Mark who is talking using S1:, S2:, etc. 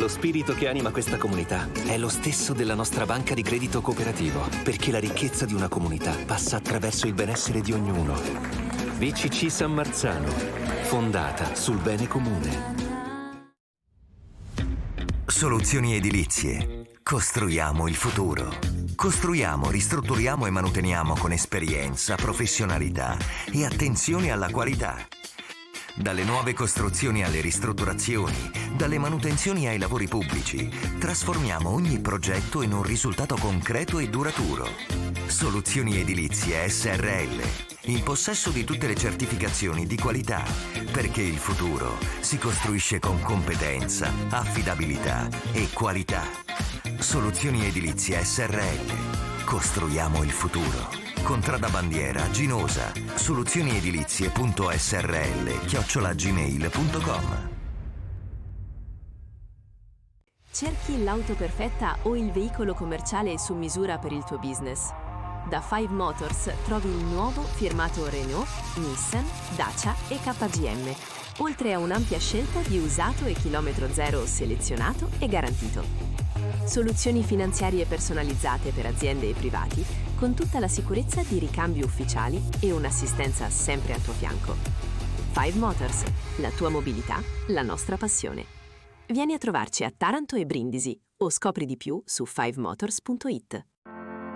S1: Lo spirito che anima questa comunità è lo stesso della nostra banca di credito cooperativo, perché la ricchezza di una comunità passa attraverso il benessere di ognuno. BCC San Marzano, fondata sul bene comune.
S2: Soluzioni edilizie. Costruiamo il futuro. Costruiamo, ristrutturiamo e manuteniamo con esperienza, professionalità e attenzione alla qualità. Dalle nuove costruzioni alle ristrutturazioni, dalle manutenzioni ai lavori pubblici, trasformiamo ogni progetto in un risultato concreto e duraturo. Soluzioni Edilizie SRL, in possesso di tutte le certificazioni di qualità, perché il futuro si costruisce con competenza, affidabilità e qualità. Soluzioni Edilizie SRL. Costruiamo il futuro. Contrada Bandiera, Ginosa. soluzioniedilizie.srl@gmail.com.
S3: Cerchi l'auto perfetta o il veicolo commerciale su misura per il tuo business? Da 5 Motors trovi il nuovo firmato Renault, Nissan, Dacia e KGM, oltre a un'ampia scelta di usato e chilometro zero selezionato e garantito. Soluzioni finanziarie personalizzate per aziende e privati, con tutta la sicurezza di ricambi ufficiali e un'assistenza sempre al tuo fianco. 5 Motors, la tua mobilità, la nostra passione. Vieni a trovarci a Taranto e Brindisi o scopri di più su 5motors.it.